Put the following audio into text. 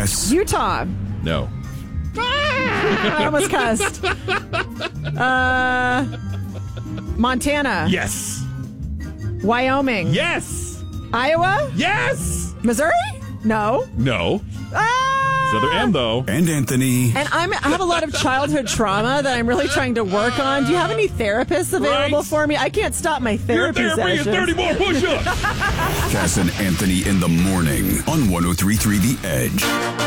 Yes. Utah. No. I almost cussed. Montana. Yes. Wyoming. Yes. Iowa. Yes. Missouri? No. No. Ah! It's another M, though. And Anthony. And I have a lot of childhood trauma that I'm really trying to work on. Do you have any therapists available Right. for me? I can't stop my Your therapy therapy is sessions. 30 more push-ups. Cass and Anthony in the morning on 103.3 The Edge.